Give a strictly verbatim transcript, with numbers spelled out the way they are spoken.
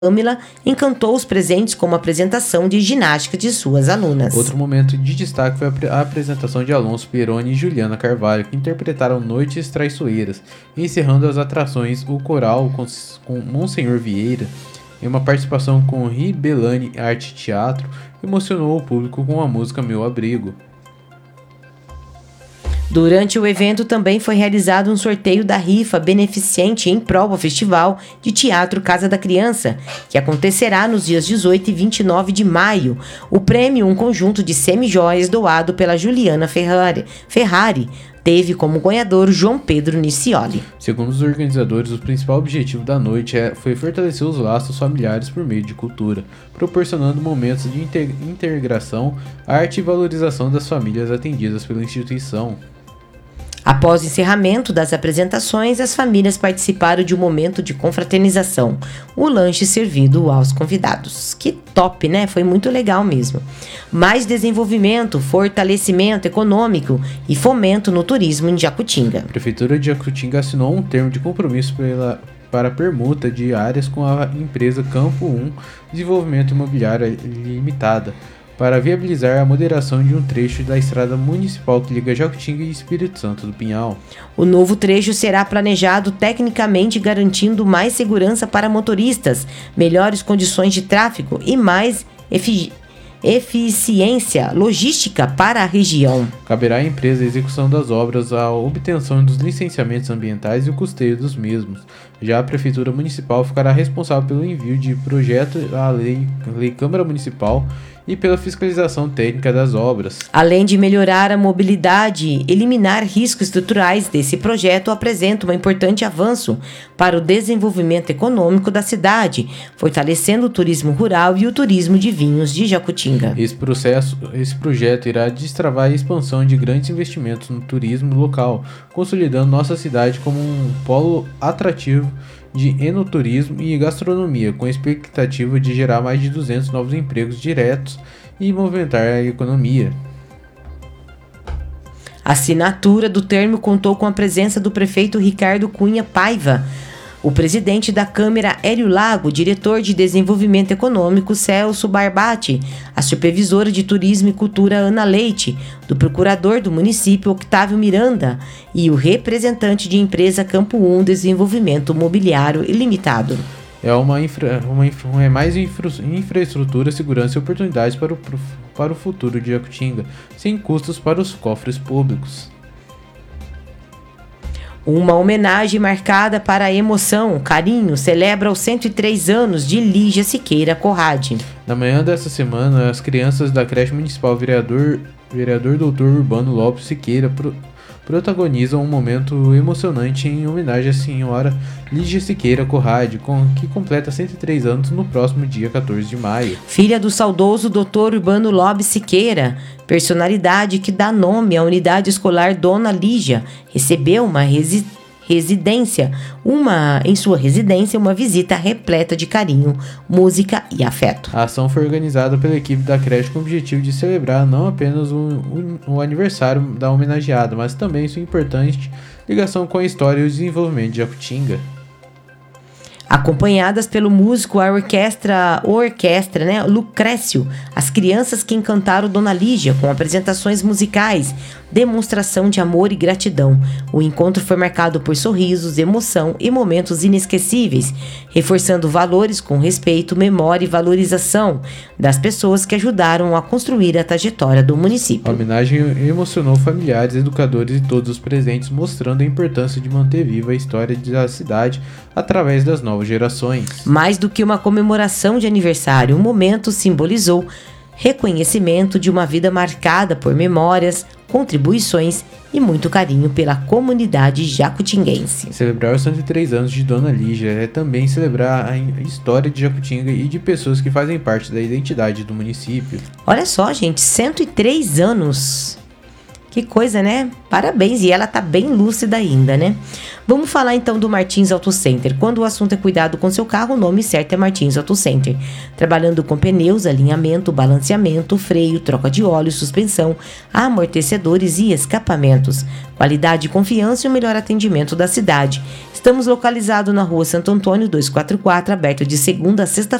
Pamela encantou os presentes com uma apresentação de ginástica de suas alunas. Outro momento de destaque foi a apresentação de Alonso Pieroni e Juliana Carvalho, que interpretaram Noites Traiçoeiras, encerrando as atrações o coral com, com Monsenhor Vieira, em uma participação com Ribelane Arte Teatro, emocionou o público com a música Meu Abrigo. Durante o evento também foi realizado um sorteio da rifa beneficente em prol ao Festival de Teatro Casa da Criança, que acontecerá nos dias dezoito e vinte e nove de maio. O prêmio, um conjunto de semi-joias doado pela Juliana Ferrari, Ferrari, teve como ganhador João Pedro Nicioli. Segundo os organizadores, o principal objetivo da noite é, foi fortalecer os laços familiares por meio de cultura, proporcionando momentos de integração, arte e valorização das famílias atendidas pela instituição. Após o encerramento das apresentações, as famílias participaram de um momento de confraternização. O lanche servido aos convidados. Que top, né? Foi muito legal mesmo. Mais desenvolvimento, fortalecimento econômico e fomento no turismo em Jacutinga. A Prefeitura de Jacutinga assinou um termo de compromisso pela, para permuta de áreas com a empresa Campo um Desenvolvimento Imobiliário Limitada, para viabilizar a moderação de um trecho da estrada municipal que liga Jacutinga e Espírito Santo do Pinhal. O novo trecho será planejado tecnicamente, garantindo mais segurança para motoristas, melhores condições de tráfego e mais efi- eficiência logística para a região. Caberá à empresa a execução das obras, a obtenção dos licenciamentos ambientais e o custeio dos mesmos. Já a Prefeitura Municipal ficará responsável pelo envio de projeto à lei, lei Câmara Municipal e pela fiscalização técnica das obras. Além de melhorar a mobilidade e eliminar riscos estruturais, desse projeto apresenta um importante avanço para o desenvolvimento econômico da cidade, fortalecendo o turismo rural e o turismo de vinhos de Jacutinga. Esse, processo, esse projeto irá destravar a expansão de grandes investimentos no turismo local, consolidando nossa cidade como um polo atrativo de enoturismo e gastronomia, com a expectativa de gerar mais de duzentos novos empregos diretos e movimentar a economia. A assinatura do termo contou com a presença do prefeito Ricardo Cunha Paiva, o presidente da Câmara Hélio Lago, o diretor de Desenvolvimento Econômico Celso Barbati, a supervisora de Turismo e Cultura Ana Leite, do procurador do município Octávio Miranda e o representante de empresa Campo um Desenvolvimento Mobiliário Ilimitado. É uma, infra, uma, infra, é mais infra, infraestrutura, segurança e oportunidades para o, para o futuro de Jacutinga, sem custos para os cofres públicos. Uma homenagem marcada para a emoção, carinho, celebra os cento e três anos de Lígia Siqueira Corrade. Na manhã desta semana, as crianças da creche municipal Vereador, Vereador doutor Urbano Lopes Siqueira pro, protagonizam um momento emocionante em homenagem à senhora Lígia Siqueira Corrade, com, que completa cento e três anos no próximo dia quatorze de maio. Filha do saudoso doutor Urbano Lopes Siqueira, personalidade que dá nome à unidade escolar Dona Lígia, recebeu uma resi- residência, uma, em sua residência uma visita repleta de carinho, música e afeto. A ação foi organizada pela equipe da creche com o objetivo de celebrar não apenas o, o, o aniversário da homenageada, mas também sua importante ligação com a história e o desenvolvimento de Jacutinga. Acompanhadas pelo músico a orquestra, orquestra, né, Lucrécio, as crianças que encantaram Dona Lígia com apresentações musicais, demonstração de amor e gratidão. O encontro foi marcado por sorrisos, emoção e momentos inesquecíveis, reforçando valores com respeito, memória e valorização das pessoas que ajudaram a construir a trajetória do município. A homenagem emocionou familiares, educadores e todos os presentes, mostrando a importância de manter viva a história da cidade através das novas gerações. Mais do que uma comemoração de aniversário, o momento simbolizou reconhecimento de uma vida marcada por memórias, contribuições e muito carinho pela comunidade jacutinguense. Celebrar os cento e três anos de Dona Lígia é também celebrar a história de Jacutinga e de pessoas que fazem parte da identidade do município. Olha só, gente, cento e três anos. Que coisa, né? Parabéns, e ela tá bem lúcida ainda, né? Vamos falar então do Martins Auto Center. Quando o assunto é cuidado com seu carro, o nome certo é Martins Auto Center. Trabalhando com pneus, alinhamento, balanceamento, freio, troca de óleo, suspensão, amortecedores e escapamentos. Qualidade, confiança e o melhor atendimento da cidade. Estamos localizados na rua Santo Antônio duzentos e quarenta e quatro, aberto de segunda a sexta-feira.